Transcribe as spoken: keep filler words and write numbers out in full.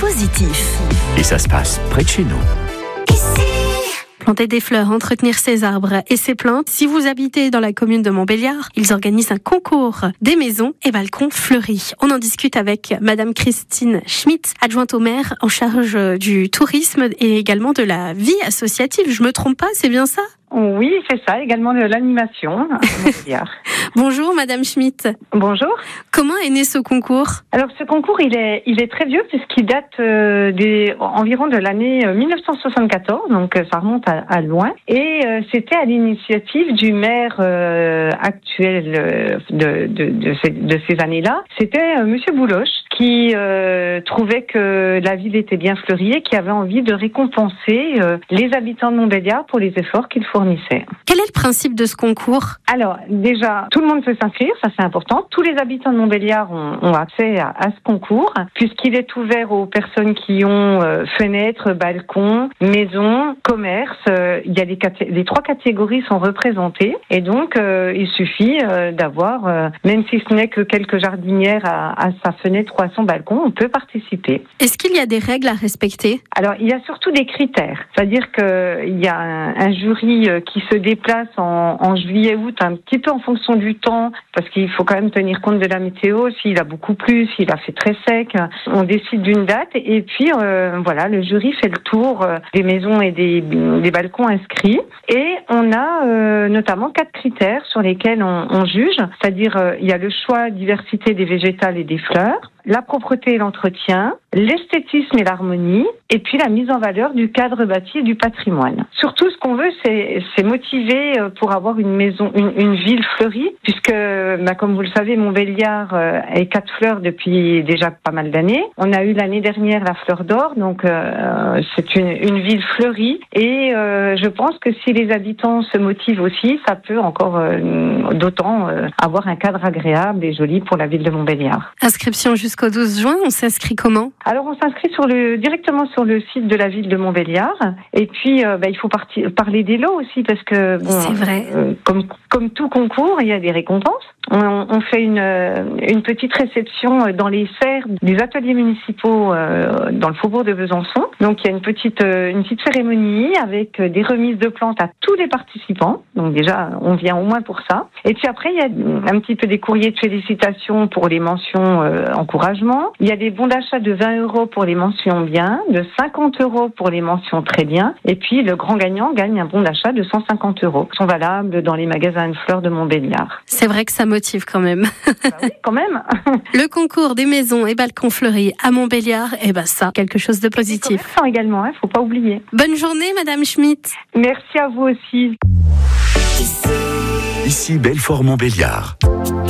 positif. Et ça se passe près de chez nous. Planter des fleurs, entretenir ses arbres et ses plantes. Si vous habitez dans la commune de Montbéliard, ils organisent un concours des maisons et balcons fleuris. On en discute avec Madame Christine Schmitt, adjointe au maire en charge du tourisme et également de la vie associative. Je me trompe pas, c'est bien ça ? Oui, c'est ça, également de l'animation à Montbéliard. Bonjour Madame Schmitt. Bonjour. Comment est né ce concours ? Alors ce concours, il est, il est très vieux puisqu'il date euh, des, environ de l'année dix-neuf cent soixante-quatorze, donc euh, ça remonte à, à loin. Et euh, c'était à l'initiative du maire euh, actuel euh, de, de, de, ces, de ces années-là. C'était euh, Monsieur Bouloche qui euh, trouvait que la ville était bien fleurie et qui avait envie de récompenser euh, les habitants de Montbéliard pour les efforts qu'ils fournissaient. Quel est le principe de ce concours ? Alors déjà, tout le monde peut s'inscrire, ça c'est important. Tous les habitants de Montbéliard ont, ont accès à, à ce concours puisqu'il est ouvert aux personnes qui ont euh, fenêtres, balcons, maisons, commerces. Euh, il y a les, caté- les trois catégories sont représentées et donc euh, il suffit euh, d'avoir, euh, même si ce n'est que quelques jardinières à, à sa fenêtre ou à son balcon, on peut participer. Est-ce qu'il y a des règles à respecter ? Alors il y a surtout des critères, c'est-à-dire qu'il y a un, un jury qui se déplace en, en juillet-août un petit peu en fonction du temps, parce qu'il faut quand même tenir compte de la météo, s'il a beaucoup plu, s'il a fait très sec, on décide d'une date et puis euh, voilà, le jury fait le tour euh, des maisons et des, des balcons inscrits et on a euh, notamment quatre critères sur lesquels on, on juge, c'est-à-dire euh, il y a le choix, diversité des végétales et des fleurs, la propreté et l'entretien, l'esthétisme et l'harmonie, et puis la mise en valeur du cadre bâti et du patrimoine. Surtout, ce qu'on veut, c'est, c'est motiver pour avoir une maison, une, une ville fleurie, puisque, bah, comme vous le savez, Montbéliard euh, est quatre fleurs depuis déjà pas mal d'années. On a eu l'année dernière la fleur d'or, donc euh, c'est une, une ville fleurie, et euh, je pense que si les habitants se motivent aussi, ça peut encore euh, d'autant euh, avoir un cadre agréable et joli pour la ville de Montbéliard. Inscription jusqu'au douze juin, on s'inscrit comment ? Alors on s'inscrit sur le, directement sur le site de la ville de Montbéliard et puis euh, bah, il faut parti, parler des lots aussi parce que bon, c'est vrai. Euh, comme, comme tout concours, il y a des récompenses. On, on fait une, une petite réception dans les serres des ateliers municipaux euh, dans le faubourg de Besançon. Donc il y a une petite, une petite cérémonie avec des remises de plantes à tous les participants. Donc déjà on vient au moins pour ça. Et puis après il y a un petit peu des courriers de félicitations pour les mentions euh, encouragement. Il y a des bons d'achat de vingt euros pour les mentions bien, de cinquante euros pour les mentions très bien. Et puis le grand gagnant gagne un bon d'achat de cent cinquante euros. Ils sont valables dans les magasins de fleurs de Montbéliard. C'est vrai que ça motive quand même. Bah oui, quand même. Le concours des maisons et balcons fleuris à Montbéliard, eh ben ça, quelque chose de positif. Et également, hein, faut pas oublier. Bonne journée, Madame Schmitt. Merci à vous aussi. Ici Belfort Montbéliard.